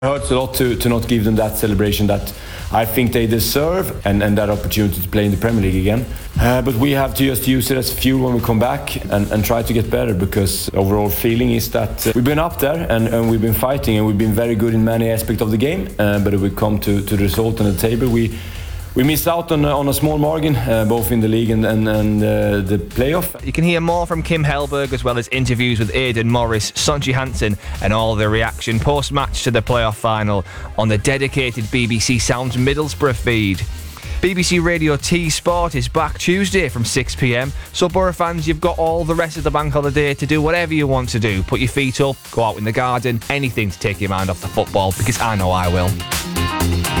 It hurts a lot to not give them that celebration that I think they deserve and that opportunity to play in the Premier League again. But we have to just use it as fuel when we come back and try to get better, because overall feeling is that we've been up there and we've been fighting and we've been very good in many aspects of the game. But if we come to the result on the table, we miss out on a small margin, both in the league and the playoff. You can hear more from Kim Hellberg, as well as interviews with Aidan Morris, Sonji Hansen, and all the reaction post-match to the playoff final on the dedicated BBC Sounds Middlesbrough feed. BBC Radio T Sport is back Tuesday from 6 p.m. So Borough fans, you've got all the rest of the bank holiday to do whatever you want to do. Put your feet up, go out in the garden, anything to take your mind off the football, because I know I will.